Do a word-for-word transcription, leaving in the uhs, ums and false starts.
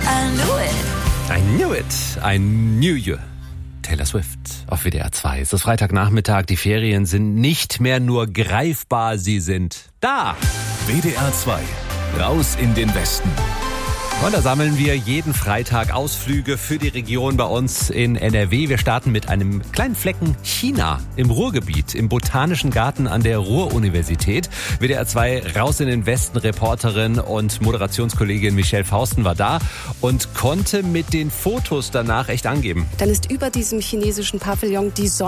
I knew it. I knew it. I knew you. Taylor Swift auf W D R zwei. Es ist Freitagnachmittag. Die Ferien sind nicht mehr nur greifbar, sie sind da. W D R zwei. Raus in den Westen. Und da sammeln wir jeden Freitag Ausflüge für die Region bei uns in N R W. Wir starten mit einem kleinen Flecken China im Ruhrgebiet, im Botanischen Garten an der Ruhr-Universität. W D R zwei Raus in den Westen Reporterin und Moderationskollegin Michelle Fausten war da und konnte mit den Fotos danach echt angeben. Dann ist über diesem chinesischen Pavillon die Sonne.